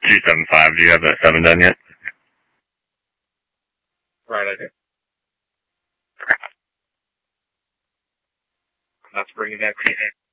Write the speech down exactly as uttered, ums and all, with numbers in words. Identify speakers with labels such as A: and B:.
A: two seven five, do you have that seven done yet?
B: Right, I do. Let's bring it back to you.